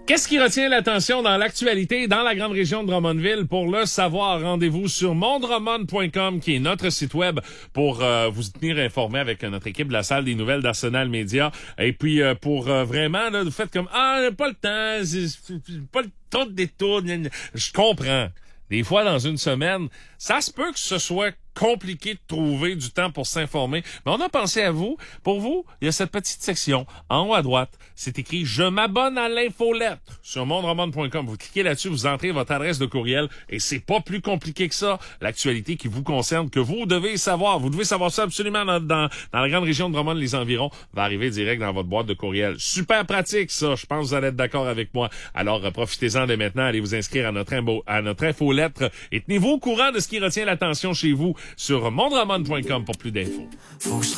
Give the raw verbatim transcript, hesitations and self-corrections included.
Qu'est-ce qui retient l'attention dans l'actualité dans la grande région de Drummondville? Pour le savoir, rendez-vous sur mon drummond point com, qui est notre site web, pour euh, vous tenir informé avec notre équipe de la salle des nouvelles d'Arsenal Média. Et puis, euh, pour euh, vraiment, là, vous faites comme, ah, pas le temps, c'est, c'est pas le temps de détour. Je comprends. Des fois, dans une semaine, ça se peut que ce soit compliqué de trouver du temps pour s'informer. Mais on a pensé à vous. Pour vous, il y a cette petite section en haut à droite. C'est écrit « Je m'abonne à l'infolettre » sur mon drummond point com. Vous cliquez là-dessus, vous entrez votre adresse de courriel et c'est pas plus compliqué que ça. L'actualité qui vous concerne, que vous devez savoir. Vous devez savoir ça absolument dans, dans, dans la grande région de Drummond, les environs, va arriver direct dans votre boîte de courriel. Super pratique, ça. Je pense que vous allez être d'accord avec moi. Alors, euh, profitez-en dès maintenant. Allez vous inscrire à notre, imbo, à notre infolettre et tenez-vous au courant de ce qui retient l'attention chez vous sur mon drummond point com pour plus d'infos.